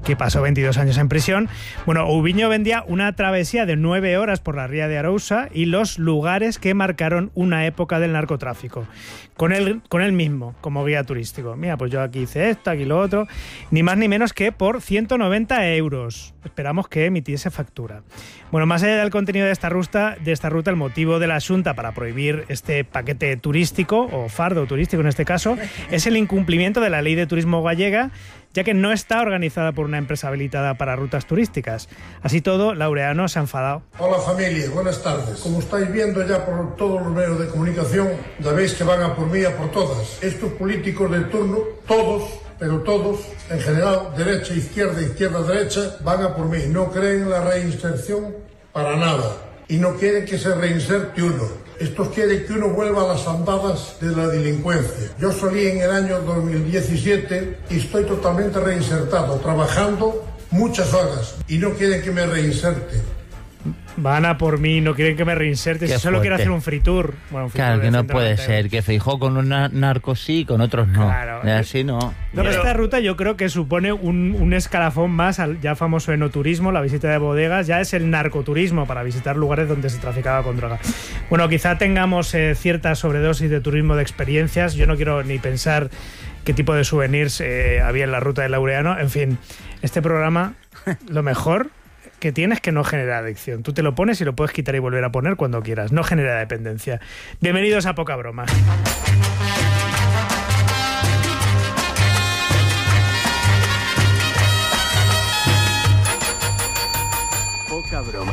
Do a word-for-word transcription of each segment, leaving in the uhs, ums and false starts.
que pasó veintidós años en prisión. Bueno, Oubiño vendía una travesía de nueve horas por la ría de Arousa y los lugares que marcaron una época del narcotráfico. Con él, con él mismo, como guía turístico. Mira, pues yo aquí hice esto, aquí lo otro. Ni más ni menos que por ciento noventa euros. Esperamos que emitiese factura. Bueno, más allá del contenido de esta ruta, de esta ruta, el motivo de la Xunta para prohibir este paquete turístico, o fardo turístico en este caso, es el incumplimiento de la Ley de Turismo gallega, ya que no está organizada por una empresa habilitada para rutas turísticas. Así todo, Laureano se ha enfadado. Hola familia, buenas tardes. Como estáis viendo ya por todos los medios de comunicación, ya veis que van a por mí y a por todas. Estos políticos de turno, todos, pero todos, en general, derecha, izquierda, izquierda, derecha, van a por mí. No creen en la reinserción para nada. Y no quieren que se reinserte uno. Estos quieren que uno vuelva a las andadas de la delincuencia. Yo salí en el año dos mil diecisiete y estoy totalmente reinsertado, trabajando muchas horas, y no quieren que me reinserte. Van a por mí, no quieren que me reinserte. Si solo quiero hacer un free tour. Bueno, un free claro, tour que no puede ser, que Feijóo con unos narcos sí, con otros no. Claro. Así no. No, pero esta ruta yo creo que supone un, un escalafón más al ya famoso enoturismo, la visita de bodegas. Ya es el narcoturismo para visitar lugares donde se traficaba con droga. Bueno, quizá tengamos eh, cierta sobredosis de turismo de experiencias. Yo no quiero ni pensar qué tipo de souvenirs eh, había en la ruta de Laureano. En fin, este programa, lo mejor que tienes que no genera adicción. Tú te lo pones y lo puedes quitar y volver a poner cuando quieras. No genera dependencia. Bienvenidos a Poca Broma. Poca Broma.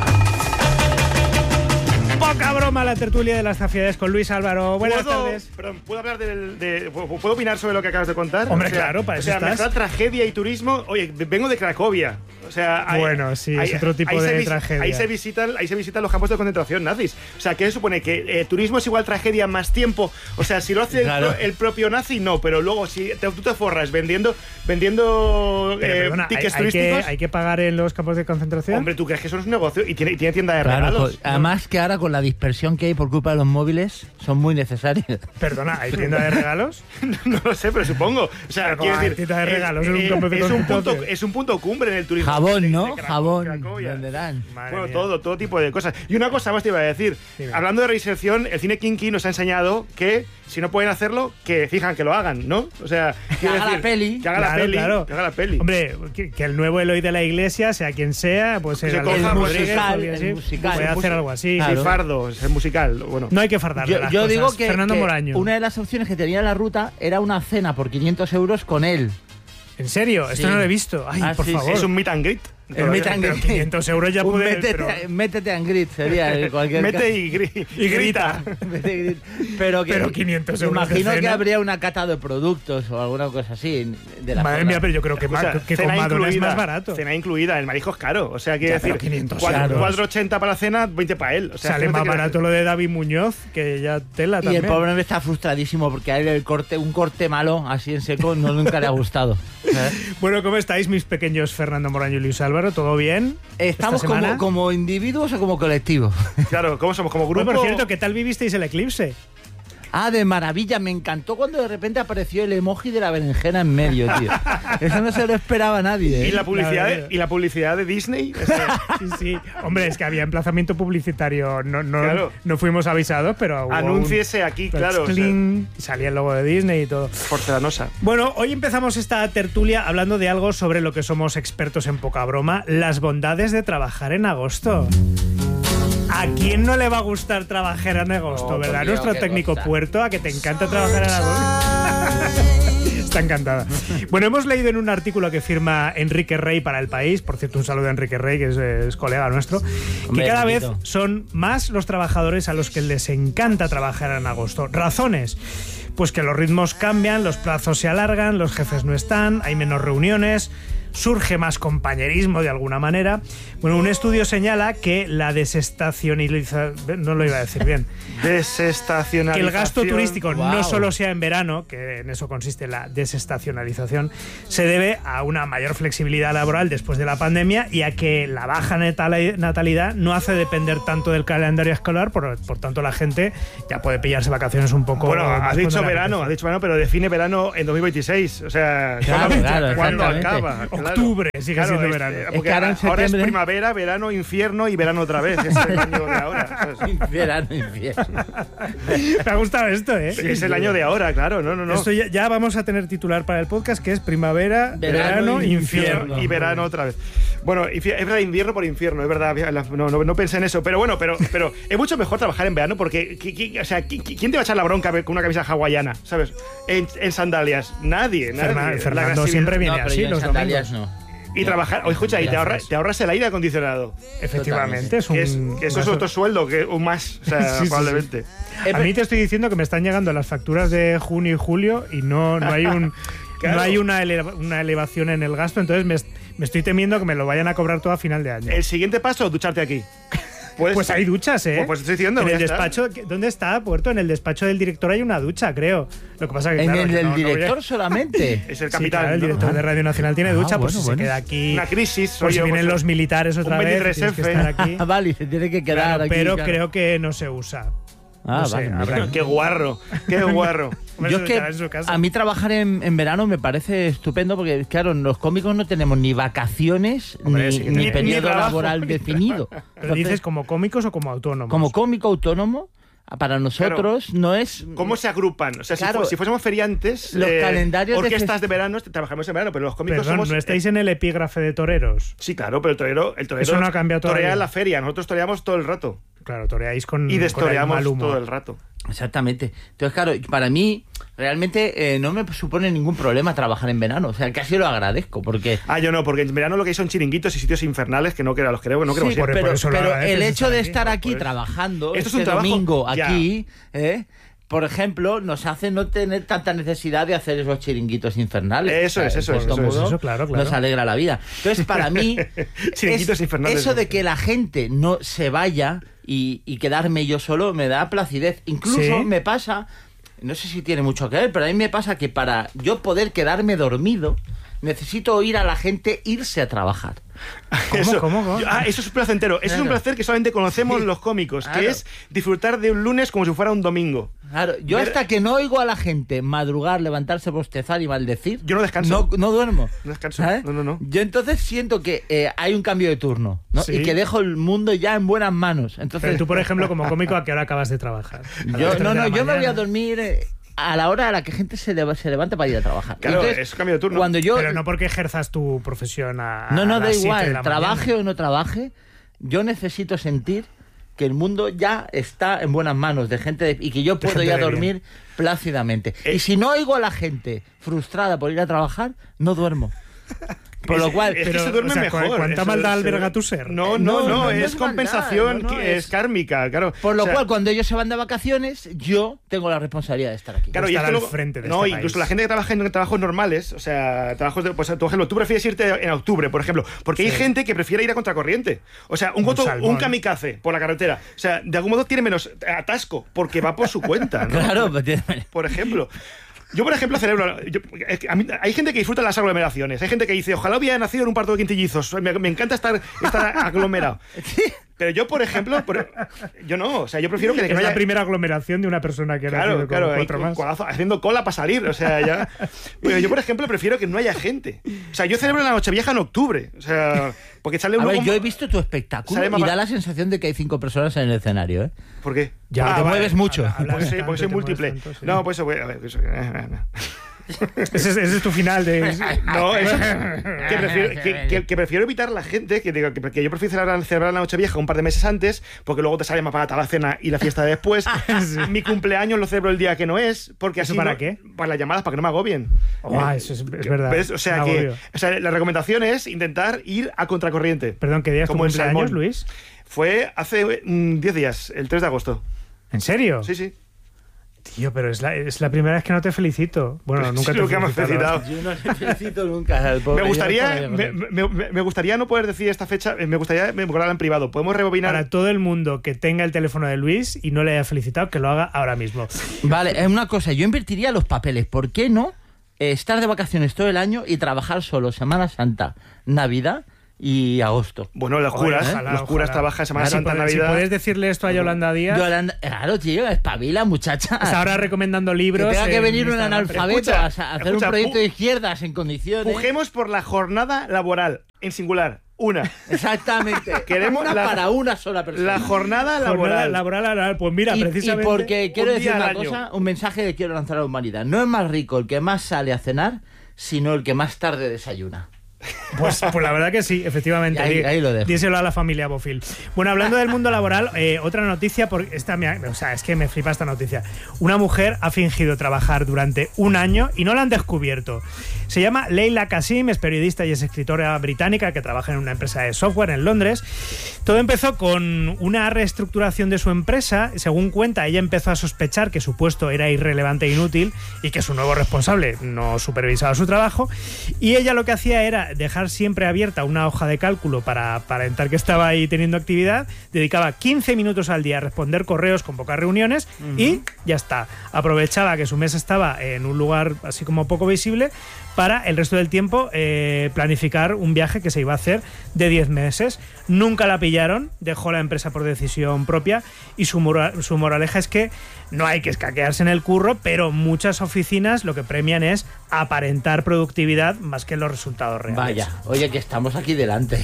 Poca Broma, la tertulia de las zafiedes con Luis Álvaro. Buenas ¿Puedo, tardes. Perdón, ¿puedo hablar del, de, ¿puedo opinar sobre lo que acabas de contar? Hombre, o sea, claro, para o eso sea, estás. mezclar tragedia y turismo. Oye, vengo de Cracovia. O sea, hay, bueno, sí, hay, es otro tipo ahí de se, tragedia. Ahí se, visitan, ahí se visitan los campos de concentración nazis. O sea, ¿qué supone? ¿Que eh, turismo es igual tragedia más tiempo? O sea, si lo hace claro. el, el propio nazi, no. Pero luego, si te, tú te forras vendiendo, vendiendo pero, eh, perdona, tickets hay, hay turísticos... Que, ¿Hay que pagar en los campos de concentración? Hombre, ¿tú crees que eso es un negocio? Y tiene, tiene tienda de claro, regalos. Pues, además que ahora con la dispersión que hay por culpa de los móviles, son muy necesarios. Perdona, ¿hay tienda de regalos? No lo sé, pero supongo. O sea, quiero decir, tienda de regalos es, en un campo de es, un punto, concentración. es un punto cumbre en el turismo. Jabón, de, ¿no? de Cracovia, Jabón, Cracovia. venderán. Madre bueno, mía. todo, todo tipo de cosas. Y una cosa más te iba a decir. Dime. Hablando de reinserción, el cine kinky nos ha enseñado que si no pueden hacerlo, que fijan que lo hagan, ¿no? O sea, que haga decir, la peli. Que haga claro, la peli. Claro. Que haga la peli. Hombre, que, que el nuevo Eloy de la Iglesia, sea quien sea, pues se el, coja, el, pues, musical, el así, musical, puede el hacer mus- algo así. Claro. Sí, fardo, es el musical. Bueno. No hay que fardarle Yo, las yo cosas. digo que, Fernando que Moraño. una de las opciones que tenía la ruta era una cena por quinientos euros con él. ¿En serio? Esto Sí. no lo he visto. Ay, Ah, por sí, favor. Es un meet and greet. El meet and Pero greet. quinientos euros ya Un puede... métete, pero- métete and greet sería el cualquier Mete ca- y, gri- Y grita. Métete y grit. Pero, que, Pero quinientos euros de imagino que cena. habría una cata de productos o alguna cosa así de la Madre zona. mía, pero yo creo que, Escucha, ma- que con cena Madonna es incluida, más barato. Cena incluida, el marisco es caro. O sea, quiere Ya, pero decir, quinientos cuatro- euros. cuatro ochenta para la cena, veinte para él. O sea, Sale no te más quiero barato decir. lo de David Muñoz, que ya tela Y también. el pobre hombre está frustradísimo porque a él el corte, un corte malo así en seco no nunca le ha gustado. ¿Sabes? Bueno, ¿cómo estáis, mis pequeños Fernando Moraño y Luis Álvaro? ¿Todo bien? Estamos ¿Esta como, semana? como individuos o como colectivo. Claro, ¿cómo somos? Como grupo. Bueno, por cierto, ¿qué tal vivisteis el eclipse? Ah, de maravilla, me encantó cuando de repente apareció el emoji de la berenjena en medio, tío. Eso no se lo esperaba nadie, ¿eh? ¿Y la publicidad, La de, verdad. y la publicidad de Disney? O sea, Sí, sí. Hombre, es que había emplazamiento publicitario. No, no, Claro. no fuimos avisados, pero hubo anúnciese aquí, un... claro. o sea, Cling, salía el logo de Disney y todo. porcelanosa. Bueno, hoy empezamos esta tertulia hablando de algo sobre lo que somos expertos en poca broma, las bondades de trabajar en agosto. ¿A quién no le va a gustar trabajar en agosto, Oh, verdad? por Dios, Nuestro qué técnico cosa. Puerto, a que te encanta trabajar en agosto. Está encantada. Bueno, hemos leído en un artículo que firma Enrique Rey para El País, por cierto, un saludo a Enrique Rey, que es, es colega nuestro, Hombre, que cada vez Enriquito. son más los trabajadores a los que les encanta trabajar en agosto. ¿Razones? Pues que los ritmos cambian, los plazos se alargan, los jefes no están, hay menos reuniones, surge más compañerismo de alguna manera. Bueno, un estudio señala que la desestacionalización... No lo iba a decir bien. Desestacionalización. Que el gasto turístico Wow. no solo sea en verano, que en eso consiste la desestacionalización, se debe a una mayor flexibilidad laboral después de la pandemia y a que la baja natali- natalidad no hace depender tanto del calendario escolar, por, por tanto la gente ya puede pillarse vacaciones un poco... Bueno, más has dicho cuando le verano, apetece. has dicho verano, pero define verano en dos mil veintiséis. O sea, Claro, ¿cuándo, claro, ¿cuándo exactamente. acaba? O Octubre sigue Claro, siendo es- verano. eh, Es porque que ahora en ahora es septiembre- primavera, verano, infierno y verano otra vez. Es el año de ahora. ¿sabes? Verano, infierno. Me ha gustado esto, ¿eh? Es el año de ahora, claro. No, no, no. Esto ya, ya vamos a tener titular para el podcast, que es primavera, Verano, verano, infierno. infierno. Y verano otra vez. Bueno, infi- es verdad, invierno por infierno, es verdad. No, no, no pensé en eso. Pero bueno, pero, pero es mucho mejor trabajar en verano porque, qui- qui- o sea, qui- ¿quién te va a echar la bronca con una camisa hawaiana, ¿sabes? En, en sandalias. Nadie, nadie. Fernan- La Fernando agresividad. siempre viene No, pero así yo en los sandalias domingos. no. Y trabajar, oye, escucha, y te, ahorra- te ahorras el aire acondicionado. Efectivamente, es un. Que, es- que eso es una- otro sueldo, que un más, o sea, Sí, sí, sí. probablemente. A mí te estoy diciendo que me están llegando las facturas de junio y julio y no, no hay un Claro. no hay una, eleva- una elevación en el gasto, entonces me, me estoy temiendo que me lo vayan a cobrar todo a final de año. El siguiente paso, ducharte aquí. Puedes- Pues hay duchas, ¿eh? Pues, pues estoy diciendo, en el ya está. despacho, ¿dónde está, Puerto? En el despacho del director hay una ducha, creo. Lo que pasa que En claro, el que del no- no voy a- director solamente. Es el Sí, capitán. claro, el ¿no? director de Radio Nacional tiene Ah, ducha, pues bueno, si bueno. se queda aquí. Una crisis. Por si oye, vienen pues, los militares otra un vez, veintitrés tienes que F. estar aquí. Ah, vale, se tiene que quedar Claro, aquí. pero claro. creo que no se usa. Ah, no sé, vale, mira. habrá- Qué guarro, qué guarro. Hombre, Yo eso es que estará en su casa. a mí trabajar en, en verano me parece estupendo porque, claro, los cómicos no tenemos ni vacaciones Hombre, ni, sí que ni ni- periodo ni trabajo, laboral ni definido. Pero Entonces, dices como cómicos o como autónomos. como cómico autónomo, para nosotros no es... ¿Cómo se agrupan? O sea, si, Claro. fu- si fuésemos feriantes, Los calendarios de orquestas fest- de, verano, trabajamos en verano, pero los cómicos Perdón, somos. ¿no estáis en el epígrafe de toreros? Sí, claro, pero el torero, el torero Eso no ha cambiado torea todavía. en la feria. Nosotros toreamos todo el rato. Claro, toreáis con, Y con el destoreamos mal humor. todo el rato. Exactamente. Entonces, claro, para mí realmente eh, no me supone ningún problema trabajar en verano. O sea, casi lo agradezco porque... Ah, yo no, porque en verano lo que hay son chiringuitos y sitios infernales que no que a los que no queremos Sí, ir. por- pero, por eso lo pero agradeces el hecho estar de aquí. estar aquí Pues, trabajando esto es este un trabajo- domingo ya. aquí, ¿eh? por ejemplo, nos hace no tener tanta necesidad de hacer esos chiringuitos infernales. Eso es, eso En es, cierto eso es. modo, Eso, claro, claro. Nos alegra la vida. Entonces, para mí, Chiringuitos es- infernales. eso de que la gente no se vaya y, y quedarme yo solo me da placidez. Incluso ¿Sí? me pasa, no sé si tiene mucho que ver, pero a mí me pasa que para yo poder quedarme dormido, necesito oír a la gente irse a trabajar. ¿Cómo, Eso. cómo, cómo? Yo- ah, eso es un placentero. Eso es un Claro. placer que solamente conocemos Sí. los cómicos, Claro. que es disfrutar de un lunes como si fuera un domingo. Claro, yo Ver- hasta que no oigo a la gente madrugar, levantarse, bostezar y maldecir, Yo no descanso. No, no duermo. No descanso. ¿sabes? No, no, no. Yo entonces siento que eh, hay un cambio de turno, ¿no? Sí. Y que dejo el mundo ya en buenas manos. Entonces, Pero tú, por ejemplo, como cómico, ¿a qué hora acabas de trabajar? ¿A las yo, tres no, de no, la yo me voy a mañana? dormir eh, a la hora a la que gente se, leva- se levanta para ir a trabajar. Claro, Entonces, es cambio de turno. Cuando yo, Pero no porque ejerzas tu profesión a. no, no, a da las siete de igual, la trabaje mañana. o no trabaje, yo necesito sentir que el mundo ya está en buenas manos de gente de- y que yo puedo gente ya de bien. dormir plácidamente. Eh. Y si no oigo a la gente frustrada por ir a trabajar, no duermo. Por lo Es- cual, es que pero, se duerme o sea, mejor. ¿cuánta Eso maldad es- alberga tu ser? No, Eh, no, no, no, no, no es es compensación, maldad, no, no, que es, es- kármica, claro. por lo O sea, cual, cuando ellos se van de vacaciones, yo tengo la responsabilidad de estar aquí. Claro, y estar esto al luego- frente de no, este incluso país. la gente que trabaja en trabajos normales, o sea, trabajos de, pues, por ejemplo, tú prefieres irte en octubre, por ejemplo, porque hay Sí. gente que prefiere ir a contracorriente. O sea, un, Un goto- salmón. un kamikaze por la carretera. O sea, de algún modo tiene menos atasco, porque va por su cuenta, ¿no? Claro, pues tiene- Por ejemplo. Yo, por ejemplo, celebro. yo- es que a mí- hay gente que disfruta las aglomeraciones. Hay gente que dice, ojalá hubiera nacido en un parto de quintillizos. Me, me encanta estar, estar aglomerado. Pero yo, por ejemplo, por- yo no. O sea, yo prefiero que, que Es no la haya. primera aglomeración de una persona que ha Claro, nacido con claro, ahí cuatro con más. colazo, haciendo cola para salir, o sea, ya. Pero yo, por ejemplo, prefiero que no haya gente. O sea, yo celebro la Nochevieja en octubre, o sea, porque sale A uno ver, como- yo he visto tu espectáculo Sale y más- da la sensación de que hay cinco personas en el escenario, ¿eh? ¿por qué? Ya, Porque te vale. mueves mucho. Habla- hablas Porque soy, tanto, porque soy te mueves múltiple. tanto, sí. No, pues eso, a ver, eso- eh, eh, eh. Ese es, ese es tu final de. No, eso, que, prefiero, que, que- que prefiero evitar la gente, que, digo, que, que yo prefiero celebrar, celebrar la Nochevieja un par de meses antes, porque luego te sale más barata la cena y la fiesta de después. Mi cumpleaños lo celebro el día que no es, porque ¿Eso así para no- qué? Para las llamadas, para que no me agobien. Oh, eso es, es verdad. ¿Ves? O sea, Me que agobio. o sea, la recomendación es intentar ir a contracorriente. Perdón, ¿qué día es tu como el cumpleaños, salmón. Luis? Fue hace mm, diez días, el tres de agosto. ¿En serio? Sí, sí. Tío, pero es la, es la primera vez que no te felicito. Bueno, Pues nunca sí, te he nunca me has felicitado. Yo no le felicito nunca al pobre. Me yo gustaría, no me, puedo me- me- me gustaría no poder decir esta fecha, me gustaría memorarla en privado. ¿Podemos rebobinar? Para todo el mundo que tenga el teléfono de Luis y no le haya felicitado, que lo haga ahora mismo. Vale, es una cosa, yo invertiría los papeles. ¿Por qué no eh, estar de vacaciones todo el año y trabajar solo Semana Santa, Navidad y agosto. Bueno, los curas, Oye, ojalá, los curas ojalá. trabajan Semana Si Santa, puedes- Navidad. Si puedes decirle esto a Yolanda Díaz, Yolanda, claro, tío, espabila, muchacha. está ahora recomendando Que libros. tenga que en venir un Instagram. analfabeto Escucha, a, a hacer escucha, un proyecto pu- de izquierdas en condiciones. Pujemos por la jornada laboral, en singular, una. Exactamente. Queremos una la- para una sola persona. La jornada Jornada laboral. laboral, laboral. Pues mira, y, precisamente. y porque quiero un decir día una al año. cosa, un mensaje que quiero lanzar a la humanidad. No es más rico el que más sale a cenar, sino el que más tarde desayuna. Pues, pues la verdad que sí, efectivamente. Ahí- Dí- ahí lo dejo. Díselo a la familia Bofil. Bueno, hablando del mundo laboral, eh, otra noticia, porque esta me ha- o sea, es que me flipa esta noticia. Una mujer ha fingido trabajar durante un año y no la han descubierto. Se llama Leila Kasim, es periodista y es escritora británica que trabaja en una empresa de software en Londres. Todo empezó con una reestructuración de su empresa. Según cuenta, ella empezó a sospechar que su puesto era irrelevante e inútil y que su nuevo responsable no supervisaba su trabajo. Y ella lo que hacía era dejar siempre abierta una hoja de cálculo para aparentar que estaba ahí teniendo actividad. Dedicaba quince minutos al día a responder correos, convocar reuniones y ya está. Aprovechaba que su mesa estaba en un lugar así como poco visible para el resto del tiempo eh, planificar un viaje que se iba a hacer de diez meses. Nunca la pillaron, dejó la empresa por decisión propia y su, mora- su moraleja es que no hay que escaquearse en el curro, pero muchas oficinas lo que premian es aparentar productividad más que los resultados reales. Vaya, oye, que estamos aquí delante.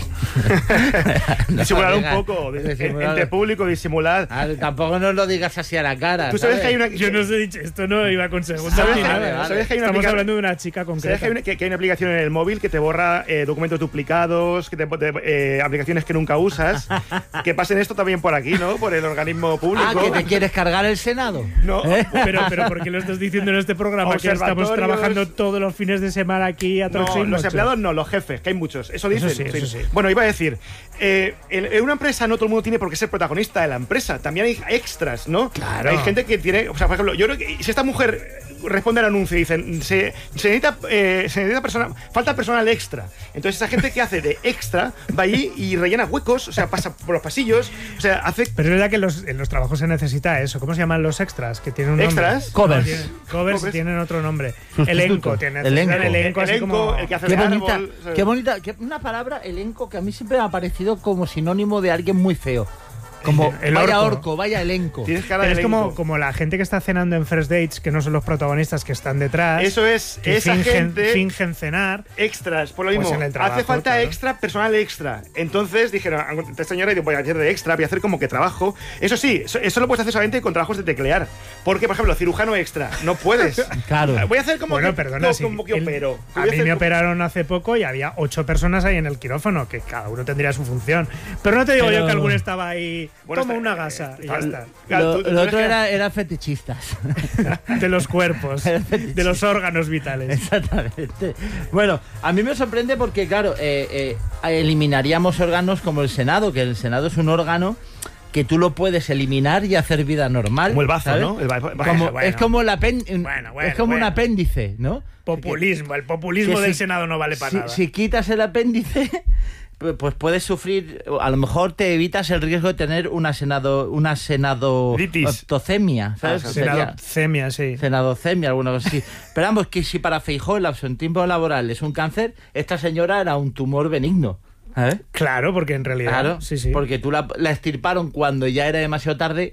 No Disimular un digas- poco. de- disimular- Entre público, disimular. Ah, tampoco nos lo digas así a la cara. Tú sabes ¿sabes? que hay una. Yo no os he dicho, esto no iba con segundos ¿Sabes ni que- nada. vale, vale. ¿Sabes que hay una Estamos aplica- hablando de una chica ¿Sabes concreta. que hay, una, que, que hay una aplicación en el móvil que te borra eh, documentos duplicados, que te, te- eh, aplicaciones que nunca usas? Que pasen esto también por aquí, ¿no? Por el organismo público. Ah, que te quieres cargar el Senado. No. ¿Eh? Pero, pero ¿por qué lo estás diciendo en este programa? Que estamos Observatorios. trabajando todos los fines de semana aquí a No, troche y los mocho. empleados no, los jefes, que hay muchos. Eso dicen. Eso sí, eso sí. Bueno, iba a decir, eh, en, en una empresa no todo el mundo tiene por qué ser protagonista de la empresa. También hay extras, ¿no? Claro. Hay gente que tiene, o sea, por ejemplo, yo creo que si esta mujer responde al anuncio y dicen, se, se necesita, eh, se necesita persona, falta personal extra. Entonces esa gente que hace de extra va allí y rellena huecos, o sea, pasa por los pasillos, o sea, hace Pero es verdad que en los, en los trabajos se necesita eso. ¿Cómo se llaman los extras? Que tienen un nombre. ¿Extras? Covers. No, tienen- covers Covers. tienen otro nombre. Sustituto. Elenco. Tiene Elenco. el elenco, así elenco, como... el que hace Qué de bonita, árbol, ¿sabes? qué bonita, qué- una palabra, elenco, que a mí siempre me ha parecido como sinónimo de alguien muy feo. Como El vaya orco. orco, vaya elenco. Tienes cara Pero de es como, elenco. como la gente que está cenando en First Dates, que no son los protagonistas que están detrás. Eso es, que esa fingen, gente fingen cenar. extras, por lo Pues mismo. en el trabajo, hace falta claro. extra, personal extra. Entonces dijeron, esta señora, voy a hacer de extra, voy a hacer como que trabajo. Eso sí, eso, eso lo puedes hacer solamente con trabajos de teclear. Porque, por ejemplo, cirujano extra, no puedes. Claro. Voy a hacer como Bueno, que, perdona, no, sí, como que el- opero. A Voy mí hacer me como- operaron hace poco y había ocho personas ahí en el quirófano, que cada uno tendría su función. Pero no te digo Pero- yo que alguno estaba ahí, Bueno, toma está- una gasa y ya está. Claro, Lo, tú- tú lo eres otro que- era, era fetichistas. De los cuerpos, de los órganos vitales. Exactamente. Bueno, a mí me sorprende porque, claro, eh, eh, eliminaríamos órganos como el Senado, que el Senado es un órgano que tú lo puedes eliminar y hacer vida normal. Como el bazo, ¿sabes? ¿no? El ba- ba- Como- bueno. Es como, el apen- Bueno, bueno, es como un bueno. apéndice, ¿no? Populismo, el populismo Que del si- Senado no vale para si, nada. si quitas el apéndice, pues pues puedes sufrir, a lo mejor te evitas el riesgo de tener una senado, una Ditis. senadocemia, ¿sabes? Ah, Que sería- Senadocemia, sí. senadocemia, alguna cosa así. Pero vamos, que si para Feijóo el absentismo laboral es un cáncer, esta señora era un tumor benigno. ¿sabes? Claro, porque en realidad. Claro, sí, sí. porque tú la, la extirparon cuando ya era demasiado tarde.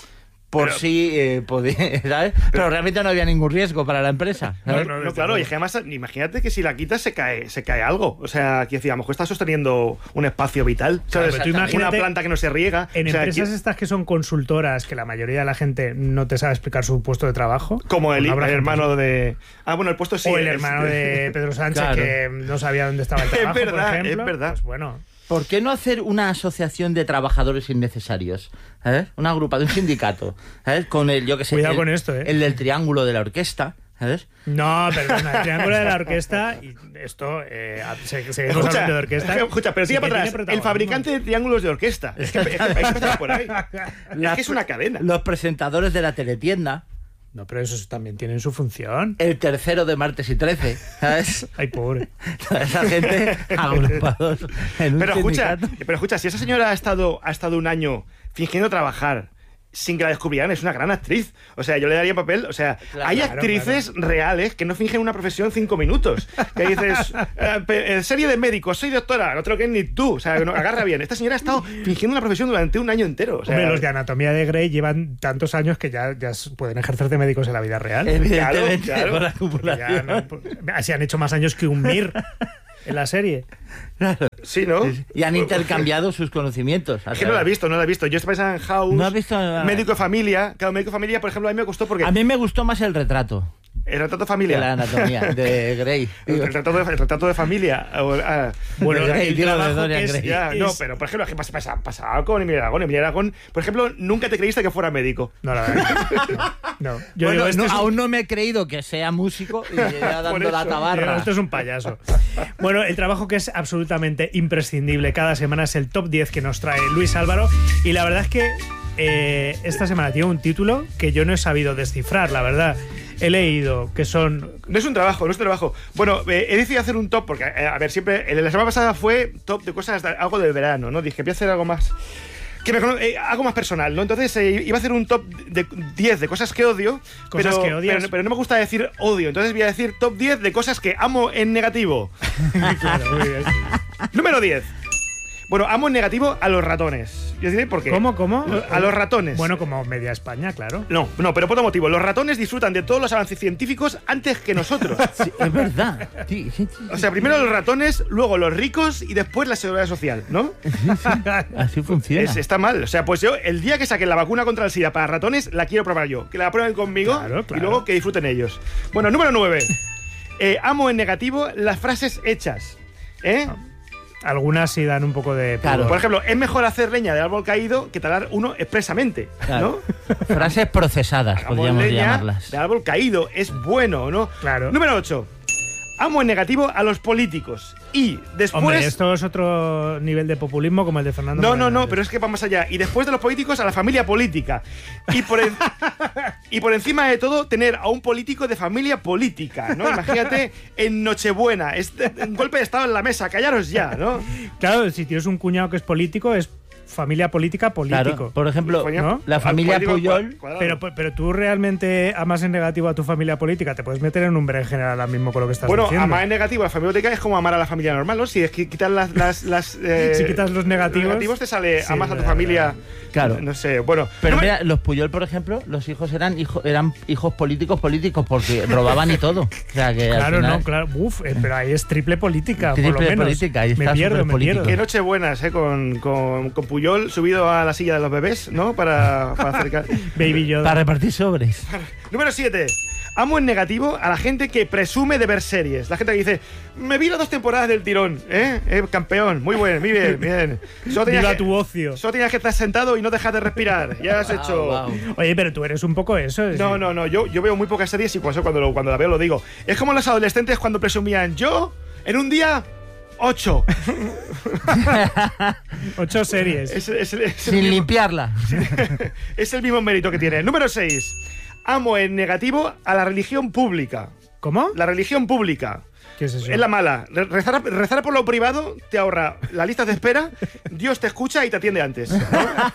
Por Pero- si eh, podía, ¿sabes? Pero realmente no había ningún riesgo para la empresa. No, ¿sabes? no, no, desde claro, luego. y es que además, imagínate que si la quitas se cae, se cae algo. O sea, que decía, a lo mejor está sosteniendo un espacio vital. Claro, ¿sabes? pero tú Una imagínate planta que no se riega. En o sea, empresas que- estas que son consultoras, que la mayoría de la gente no te sabe explicar su puesto de trabajo. como el, no habrá el gente hermano así. de. Ah, bueno, el puesto sí. o el es- hermano de Pedro Sánchez Claro. que no sabía dónde estaba el Es trabajo, verdad, por ejemplo. es verdad. Pues bueno. ¿Por qué no hacer una asociación de trabajadores innecesarios? ¿Sabes? Una agrupación, un sindicato. ¿Sabes? Con el, yo que sé. Cuidado el, con esto, ¿eh? El del triángulo de la orquesta. ¿Sabes? No, perdona, el triángulo de la orquesta, y esto, eh, se- seguimos Escucha, hablando de orquesta. escucha, pero sí tira que para tiene atrás. El protagonismo. fabricante de triángulos de orquesta. Es que, es que hay que empezar por ahí. Es que es una cadena. Los presentadores de la teletienda. No, pero esos también tienen su función. El tercero de martes y trece. ¿Sabes? Ay, pobre. Toda esa gente agrupados en un Pero escucha, sindicato. pero escucha, si esa señora ha estado, ha estado un año fingiendo trabajar sin que la descubrieran. Es una gran actriz. O sea, yo le daría papel. O sea, Claro, hay claro, actrices reales que no fingen una profesión cinco minutos. Que dices, eh, pe- eh, serie de médicos, soy doctora, no te lo crees ni tú. O sea, no, agarra bien. Esta señora ha estado fingiendo una profesión durante un año entero. O sea, Hombre, los de Anatomía de Grey llevan tantos años que ya, ya s- pueden ejercer de médicos en la vida real. Evidentemente, Claro, claro. por la Ya acumulación. no- pues, se han hecho más años que un Mir en la serie. sí, ¿no? Y han intercambiado sus conocimientos. Es que no la he visto, no la he visto. Yo estoy pensando en House. ¿No has visto? Médico de familia. Claro, médico de familia, por ejemplo, a mí me gustó porque. A mí me gustó más el retrato El retrato de que familia. la anatomía de Grey. El retrato de, el retrato de familia. O, ah, Bueno, De Grey, el digo, de trabajo Dorian que es- Gray. ya, es- no, pero por ejemplo, es que pasa, pasa, pasa algo con Emilio Aragón. Emilio Aragón, por ejemplo, nunca te creíste que fuera médico. No, la verdad. que No. No. Yo Bueno, digo, este no, es un- aún no me he creído que sea músico y ya dando Por la eso, Pero tabarra. esto es un payaso. Bueno, el trabajo que es absolutamente imprescindible cada semana es el top diez que nos trae Luis Álvaro. Y la verdad es que eh, esta semana tiene un título que yo no he sabido descifrar, la verdad. He leído que son... No es un trabajo, no es un trabajo. Bueno, eh, he decidido hacer un top porque, eh, a ver, siempre. La semana pasada fue top de cosas, de- algo del verano, ¿no? Dije, voy a hacer algo más. Que me, cono- eh, algo más personal, ¿no? Entonces eh, iba a hacer un top de diez de cosas que odio. Cosas pero, que odias. Pero, pero no me gusta decir odio. Entonces voy a decir top diez de cosas que amo en negativo. Claro, muy bien. Número diez. Bueno, amo en negativo a los ratones. Yo diré por qué. ¿Cómo, cómo? A los ratones. Bueno, como media España, claro. No, no, pero por otro motivo. Los ratones disfrutan de todos los avances científicos antes que nosotros. Sí, es verdad. Sí, sí, sí. O sea, primero los ratones, luego los ricos y después la seguridad social, ¿no? Así funciona. Es- está mal. O sea, pues yo, el día que saquen la vacuna contra el SIDA para ratones, la quiero probar yo. Que la prueben conmigo Claro, claro. y luego que disfruten ellos. Bueno, número nueve. Eh, amo en negativo las frases hechas. ¿Eh? Algunas sí dan un poco de... Claro. Por ejemplo, es mejor hacer leña del árbol caído que talar uno expresamente, Claro. ¿no? Frases procesadas, Hagamos podríamos leña llamarlas. del árbol caído, es bueno, ¿no? Claro. Número ocho. Amo en negativo a los políticos. Y después... Hombre, esto es otro nivel de populismo como el de Fernando No, no, Moreno. no, pero es que va más allá. Y después de los políticos, a la familia política. Y por, en- y por encima de todo, tener a un político de familia política, ¿no? Imagínate en Nochebuena, este, un golpe de estado en la mesa, callaros ya, ¿no? Claro, si tienes un cuñado que es político, es familia política político. Claro, por ejemplo, Coño, la al familia político Puyol. cuadrado. Pero, pero tú realmente amas en negativo a tu familia política, te puedes meter en un berenjena ahora mismo con lo que estás Bueno, diciendo. amar en negativo a la familia política es como amar a la familia normal, ¿no? Si es que quitas las... las, las, eh, Si quitas los negativos, te sale sí, amas a tu verdad, familia... verdad. Claro. No sé, bueno... Pero no me- mira, los Puyol, por ejemplo, los hijos eran, hijo, eran hijos políticos políticos porque robaban y todo. O sea que al Claro, final- no, claro. Uf, eh, pero ahí es triple política, por lo Triple menos. política, ahí me está, pierdo, me superpolítico. pierdo. Qué noche buenas, ¿eh? Con, con, con Puyol subido a la silla de los bebés, ¿no? Para, para acercar... Baby Yoda. Para repartir sobres. Número siete. Amo en negativo a la gente que presume de ver series. La gente que dice, me vi las dos temporadas del tirón, ¿eh? Eh, campeón, muy bien, muy bien, bien. Solo tenías Viva que- tu ocio. Solo tenías que estar sentado y no dejar de respirar. Ya lo has hecho... Wow. Oye, pero tú eres un poco eso. es No, decir, no, no, yo, yo veo muy pocas series y por eso cuando, lo- cuando la veo lo digo. Es como los adolescentes cuando presumían, yo, en un día, ocho. Ocho series. Es, es- es el Sin mismo, limpiarla. es el mismo mérito que tiene. Número seis. Amo en negativo a la religión pública. ¿Cómo? La religión pública. ¿Qué es eso? Es la mala. Re- Rezar, rezar por lo privado te ahorra la lista de espera, Dios te escucha y te atiende antes. ¿no?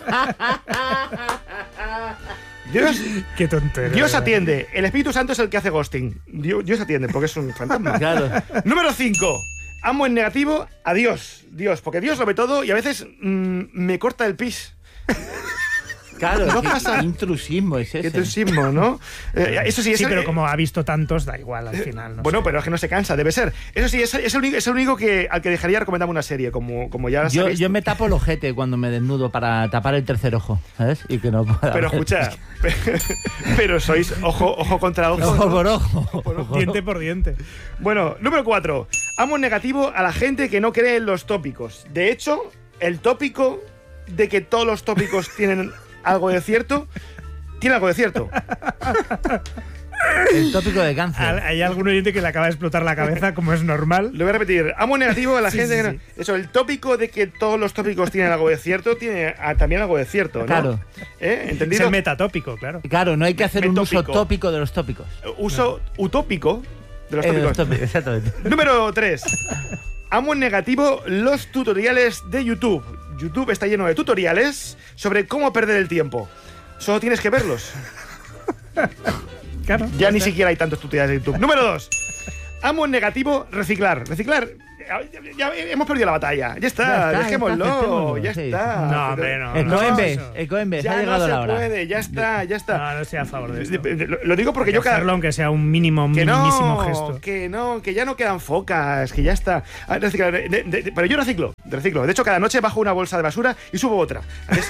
Dios, Qué tontería. Dios ¿verdad? atiende. El Espíritu Santo es el que hace ghosting. Dios, Dios atiende porque es un fantasma. Claro. Número cinco. Amo en negativo a Dios. Dios, porque Dios lo ve todo y a veces mm, me corta el pis. Claro, No qué, pasa- qué intrusismo es Qué ese. trusismo, ¿no? Eh, eso sí, es Sí, el- pero como ha visto tantos, da igual al final. No bueno, sé. pero es que no se cansa, debe ser. Eso sí, es, es el único, es el único que, al que dejaría recomendarme una serie, como, como ya Yo, sabéis. yo me tapo el ojete cuando me desnudo para tapar el tercer ojo, ¿sabes? Y que no pueda Pero ver. escucha, pero sois ojo, ojo contra ojo. Ojo ¿no? por ojo. Ojo. Diente por diente. Bueno, número cuatro. Amo en negativo a la gente que no cree en los tópicos. De hecho, el tópico de que todos los tópicos tienen algo de cierto, tiene algo de cierto. El tópico de Al- cáncer. Hay algún oyente que le acaba de explotar la cabeza, como es normal. Lo voy a repetir. Amo en negativo a la Sí, gente sí, que no... sí. Eso, el tópico de que todos los tópicos tienen algo de cierto, tiene ah, también algo de cierto, ¿no? Claro. ¿Eh? Es ¿Entendido? el metatópico, claro. Claro, no hay que hacer un uso Metópico. tópico de los tópicos. Uso utópico de los Eh, de los tópicos. tópicos, exactamente. Número tres. Amo en negativo los tutoriales de YouTube. YouTube está lleno de tutoriales sobre cómo perder el tiempo. Solo tienes que verlos. Claro. Ya ni siquiera hay tantos tutoriales de YouTube. Número dos. Amo en negativo reciclar. Reciclar. Ya, ya hemos perdido la batalla. Ya está, Ya está, dejémoslo. ya está, aceptémoslo, Ya sí. está. No, hombre, no. El no, Coembes, eso. el Coembes, Ya ha no llegado se la hora. puede, ya está, ya está. No, no estoy a favor de esto. Lo, lo digo porque Hay yo que cada... hacerlo aunque sea un mínimo, Que minimísimo no, gesto. que no, que ya no quedan focas, que ya está. Ah, reciclar, de- de- de- pero yo reciclo, reciclo. De hecho, cada noche bajo una bolsa de basura y subo otra. Es-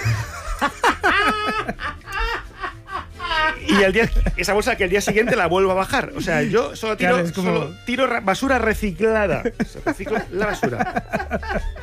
y el día, esa bolsa que el día siguiente la vuelvo a bajar. O sea, yo solo tiro, Claro, es como- solo tiro ra- basura reciclada. O sea, reciclo la basura.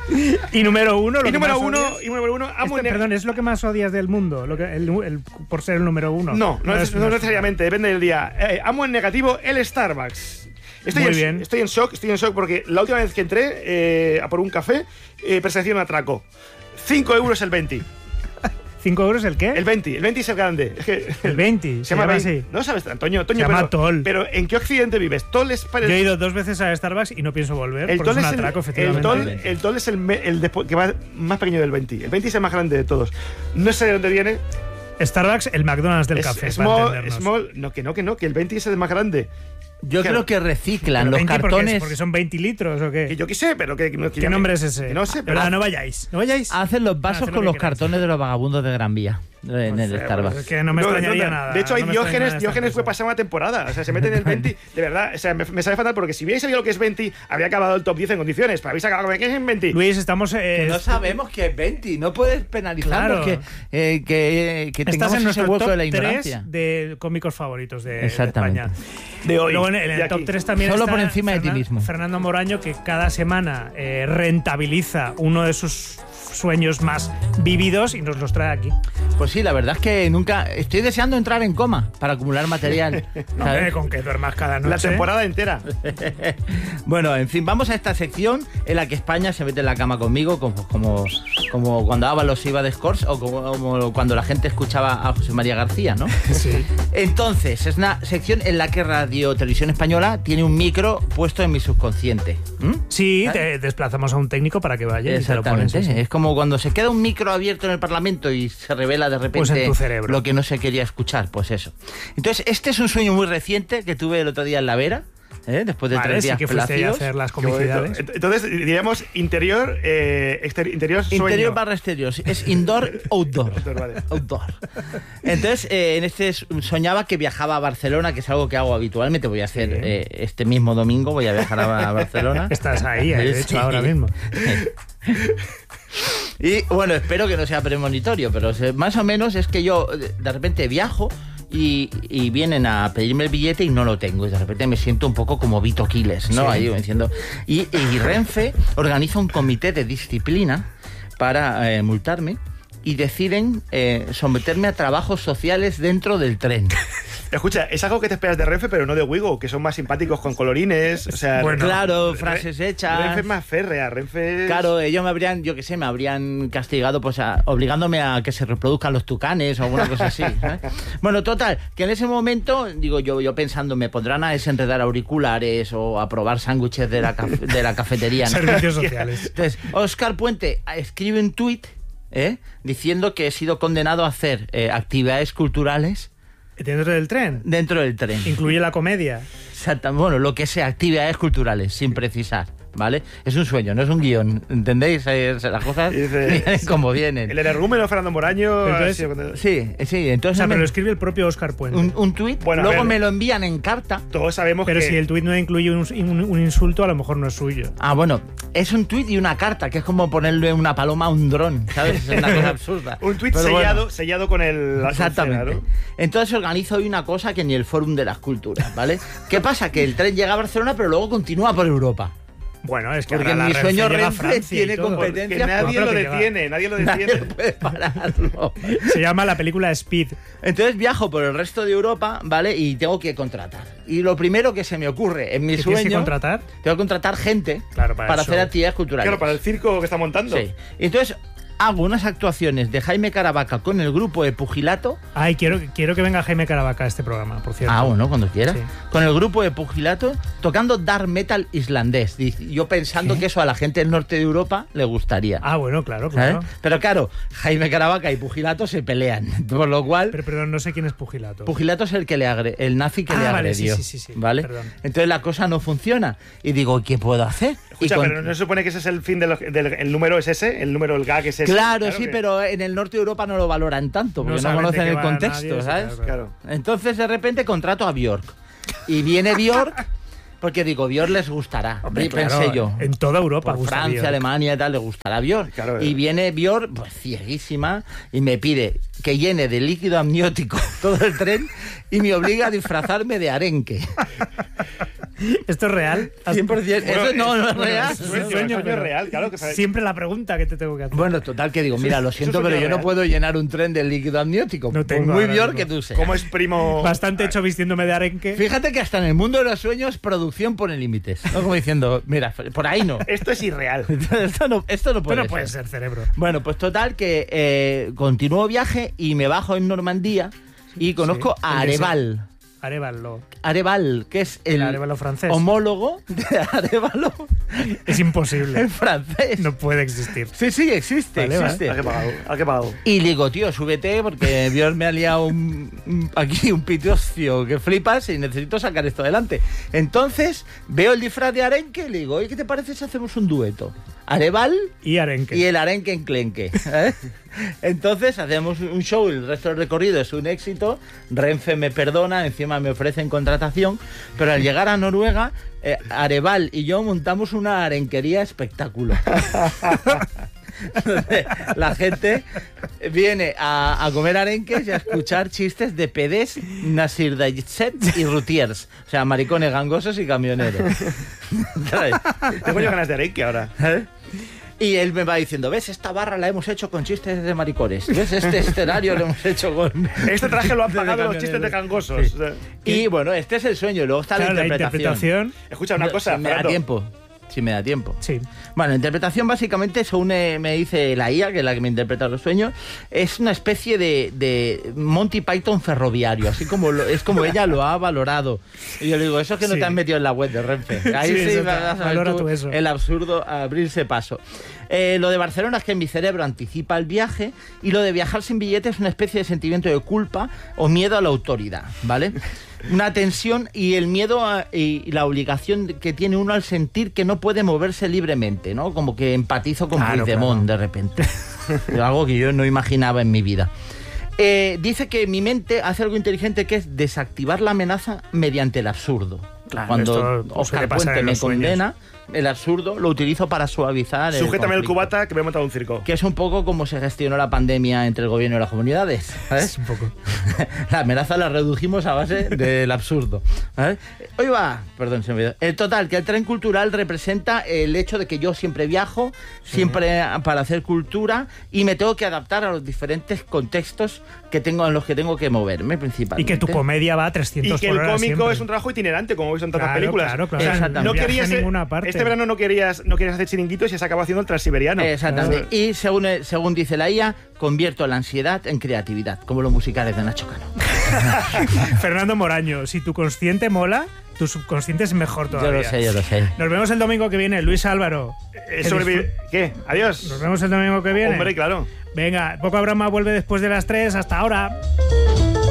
Y número uno, lo Y que número más uno, odias- y número uno, amo Este, en neg- perdón, ¿es lo que más odias del mundo? Lo que, el, el- por ser el número uno. No, no, es- neces- no necesariamente, depende del día. Eh, amo en negativo el Starbucks. Estoy, Muy en, bien. estoy en shock, estoy en shock porque la última vez que entré eh, a por un café, eh, percepción atraco. cinco euros el veinte. ¿Cinco euros el qué? El veinte, el veinte es el grande. Es que, El veinte, Se llama veinte. así. No sabes, Antonio, Toño, Se llama pero, Toll. pero ¿en qué occidente vives? Toll es para Yo he ido dos veces a Starbucks y no pienso volver. el porque Toll es un es el, atraco, el efectivamente. Toll, el Toll es el, me- el despu- que va más pequeño del veinte. El veinte es el más grande de todos. No sé de dónde viene. Starbucks, el McDonald's del Es- café. para small, entendernos. small, no, que no, que no, que el veinte es el más grande. Yo Claro. creo que reciclan Pero los veinte porque, cartones. porque son veinte litros o qué. Que yo qué sé, pero que, que- que ¿Qué ya me- nombre es ese? que no sé, De pero verdad, no vayáis. No vayáis. Hacen los Ah, vasos haced lo con que los queráis. cartones de los vagabundos de Gran Vía en el Starbucks. Es que no me No, extrañaría no, no. nada. De hecho, hay no me extraña Diógenes, nada Diógenes esta fue cosa. pasar una temporada. O sea, se meten en el veinte. De verdad, o sea, me, me sale fatal porque si hubierais sabido lo que es veinte, habría acabado el top diez en condiciones. Pero habéis acabado con que es en veinte. Luis, estamos. eh, Que no sabemos que es veinte, no puedes penalizarnos Claro. que, eh, que, que Estás tengamos en ese nuestro hueco top de la tres ignorancia. de cómicos favoritos de, de Exactamente. España. De hoy. Luego en el, en de el top aquí. tres también Solo está por encima de ti Fernan- mismo. Fernando Moraño, que cada semana eh, rentabiliza uno de sus sueños más vividos y nos los trae aquí. Pues sí, la verdad es que nunca... Estoy deseando entrar en coma para acumular material. No, ¿sabes? hombre, con que duermas cada noche. La temporada entera. Bueno, en fin, vamos a esta sección en la que España se mete en la cama conmigo, como, como, como cuando Ábalos iba de Scores o como, como cuando la gente escuchaba a José María García, ¿no? Sí. Entonces, es una sección en la que Radio Televisión Española tiene un micro puesto en mi subconsciente. ¿Mm? Sí, ¿Eh? te desplazamos a un técnico para que vaya y te lo Exactamente. pones. Sí, sí. Es como cuando se queda un micro abierto en el Parlamento y se revela de repente Pues en tu cerebro. lo que no se quería escuchar. Pues eso. Entonces, este es un sueño muy reciente que tuve el otro día en La Vera, ¿eh? Después de Vale, tres sí días que fuiste ahí a plácidos. hacer las Qué bonito. comicidades. Entonces, diríamos interior, eh, exter- interior, sueño. Interior barra exterior. Es indoor, outdoor. Outdoor, vale. Outdoor. Entonces, eh, en este soñaba que viajaba a Barcelona, que es algo que hago habitualmente. Voy a hacer Sí. eh, este mismo domingo, voy a viajar a, a Barcelona. Estás ahí, eh, de hecho, Sí. ahora mismo. Y bueno, espero que no sea premonitorio, pero se- más o menos es que yo de de repente viajo y, y vienen a pedirme el billete y no lo tengo. Y de repente me siento un poco como Vito Quiles, ¿no? Sí. Ahí diciendo. Y, y Renfe organiza un comité de disciplina para eh, multarme y deciden eh, someterme a trabajos sociales dentro del tren. Escucha, es algo que te esperas de Renfe, pero no de Wigo, que son más simpáticos con colorines. O sea, Bueno, claro, Re- frases hechas. Renfe es más férrea, Renfe es... Claro, ellos me habrían, yo qué sé, me habrían castigado pues a- obligándome a que se reproduzcan los tucanes o alguna cosa así. ¿sabes? Bueno, total, que en ese momento, digo yo, yo pensando, me pondrán a desenredar auriculares o a probar sándwiches de la, caf- de la cafetería. ¿no? Servicios sociales. Entonces, Óscar Puente escribe un tuit ¿eh? diciendo que he sido condenado a hacer eh, actividades culturales Dentro del tren. dentro del tren. Incluye la comedia. Exacta- bueno, lo que sea, actividades culturales, sin precisar, ¿vale? Es un sueño, no es un guión, ¿entendéis? Eh, Las cosas Y dice- vienen como vienen. El energúmeno Fernando Moraño... Entonces- ha sido cuando- Sí, sí, O entonces sea, me- pero lo escribe el propio Óscar Puente. un, un tuit, Bueno, a luego ver. me lo envían en carta. Todos sabemos Pero que... si el tuit no incluye un, un- un insulto, a lo mejor no es suyo. Ah, bueno, es un tuit y una carta, que es como ponerle una paloma a un dron, ¿sabes? Es una cosa absurda. Un tuit Pero bueno. sellado, sellado con el... la Exactamente. soncera, ¿no? Entonces organizo hoy una cosa que ni el Fórum de las Culturas, ¿vale? ¿Qué pasa? Que el tren llega a Barcelona, pero luego continúa por Europa. Bueno, es que Porque ahora la mi Renfe sueño llega a Renfe Francia y tiene todo. competencia. Que nadie No, lo pero que detiene, nadie lo Nadie detiene. puede pararlo. Se llama la película Speed. Entonces viajo por el resto de Europa, ¿vale? Y tengo que contratar. Y lo primero que se me ocurre en mi ¿Que sueño... tienes que contratar? Tengo que contratar gente Claro, para el hacer show. actividades culturales. Claro, para el circo que está montando. Sí. Y entonces hago unas actuaciones de Jaime Caravaca con el grupo de Pugilato. Ay, quiero, quiero que venga Jaime Caravaca a este programa, por cierto. Ah, bueno, cuando quiera. Sí. Con el grupo de Pugilato tocando dark metal islandés. Yo pensando ¿Qué? que eso a la gente del norte de Europa le gustaría. Ah, bueno, claro, claro. ¿Sabes? Pero claro, Jaime Caravaca y Pugilato se pelean. Por lo cual... Pero perdón, no sé quién es Pugilato. Pugilato es el que le agre el nazi que Ah, le vale, agredió. sí, sí, sí, sí. ¿Vale? Perdón. Entonces la cosa no funciona. Y digo, ¿qué puedo hacer? Escucha, Y con- pero no se supone que ese es el fin del, del el número es ese, el número, el gag es ese. Claro, sí, que- pero en el norte de Europa no lo valoran tanto, porque no, saben de conocen qué el va contexto, nadie, sí, ¿sabes? claro, claro. Claro. Entonces de repente contrato a Björk. Y viene Björk, porque digo, Björk les gustará. Hombre, y claro, pensé yo. en toda Europa Por gusta Francia, Björk. Alemania y tal, le gustará Björk. Claro, y eh. viene Björk, pues cieguísima, y me pide que llene de líquido amniótico todo el tren y me obliga a disfrazarme de arenque. ¿Esto es real? cien por ciento. Bueno, Eso no, no es bueno, real. es Es un sueño, sueño, es pero- real, claro. Que sabe- Siempre la pregunta que te tengo que hacer. Bueno, total que digo, mira, lo siento, eso es pero yo real. no puedo llenar un tren de líquido amniótico. No Por tengo muy ahora Björk mismo. que tú seas. ¿Cómo es primo? Bastante hecho vistiéndome de arenque. Fíjate que hasta en el mundo de los sueños, producción pone límites. ¿No? Como diciendo, mira, por ahí no. Esto es irreal. esto no, esto no puede, Pero no puede ser. ser, cerebro. Bueno, pues total que eh, continúo viaje y me bajo en Normandía y conozco Sí. a ¿El de ese? Areval. Arévalo. Areval, que es el, El Arévalo francés. homólogo de Arévalo Es imposible. en francés. No puede existir. Sí, sí, existe, Vale, vale. existe. ¿A qué pagado? ¿A qué pagado? Y le digo, tío, súbete porque Björk me ha liado un, un- aquí un pitocio que flipas y necesito sacar esto adelante. Entonces veo el disfraz de arenque y le digo, oye, ¿qué te parece si hacemos un dueto? Areval Y arenque. y el arenque enclenque. ¿eh? Entonces hacemos un show, el resto del recorrido es un éxito. Renfe me perdona, encima me ofrecen contratación, pero al llegar a Noruega, eh, Areval y yo montamos una arenquería espectáculo. Donde la gente viene a, a comer arenques y a escuchar chistes de pedés, nasirdayets y rutiers, o sea, maricones gangosos y camioneros. ¿Sabes? Tengo yo ganas de arenque ahora. ¿Eh? Y él me va diciendo, ¿ves? Esta barra la hemos hecho con chistes de maricones. ¿Ves? Este escenario lo hemos hecho con... Este traje lo han de pagado los chistes de camioneros. cangosos. Sí. Y bueno, este es el sueño. Luego está Claro, la la interpretación. interpretación. Escucha una cosa, Si me da Fernando. tiempo. Si me da tiempo. Sí. Bueno, la interpretación básicamente, según eh, me dice la I A, que es la que me interpreta los sueños, es una especie de, de Monty Python ferroviario, así como lo- es como ella lo ha valorado. Y yo le digo, eso es que no Sí. te has metido en la web de Renfe. Ahí Sí, sí, eso vas está. a ver Valora tú tú eso. el absurdo a abrirse paso. Eh, lo de Barcelona es que mi cerebro anticipa el viaje y lo de viajar sin billete es una especie de sentimiento de culpa o miedo a la autoridad, ¿vale? Una tensión y el miedo a- y la obligación que tiene uno al sentir que no puede moverse libremente, ¿no? Como que empatizo con Claro, Puigdemont claro. de repente. Algo que yo no imaginaba en mi vida. Eh, dice que mi mente hace algo inteligente que es desactivar la amenaza mediante el absurdo. Claro, Cuando esto suele Oscar pasar Puente en me los sueños. condena, el absurdo lo utilizo para suavizar el Sujétame el conflicto. cubata que me he montado un circo. Que es un poco como se gestionó la pandemia entre el gobierno y las comunidades. ¿sabes? Es un poco. La amenaza la redujimos a base del absurdo. ¿sabes? Hoy va, perdón, se me olvidó. El total, que el tren cultural representa el hecho de que yo siempre viajo, siempre para hacer cultura y me tengo que adaptar a los diferentes contextos que tengo en los que tengo que moverme principalmente. Y que tu comedia va a Y trescientos que por el hora cómico siempre. es un trabajo itinerante, como he visto en tantas Claro, películas. claro, claro. O sea, Exactamente. no Viaje a querías, ninguna parte. este verano no querías, no querías hacer chiringuitos y has acabado haciendo el transiberiano. Exactamente. Y según, según dice la I A, convierto la ansiedad en creatividad, como los musicales de Nacho Cano. Fernando Moraño, si tu consciente mola, tu subconsciente es mejor Yo todavía. lo sé, yo lo sé. Nos vemos el domingo que viene, Luis Álvaro. Eh, sobrevivi- ¿Qué? Adiós. Nos vemos el domingo que viene. Hombre, claro. Venga, Poca Broma vuelve después de las tres. Hasta ahora.